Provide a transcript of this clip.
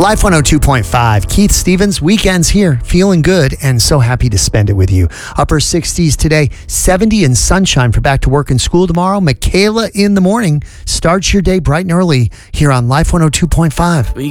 Life 102.5. Keith Stevens, weekends here, feeling good and so happy to spend it with you. Upper 60s today, 70 and sunshine for back to work and school tomorrow. Michaela in the morning starts your day bright and early here on Life 102.5.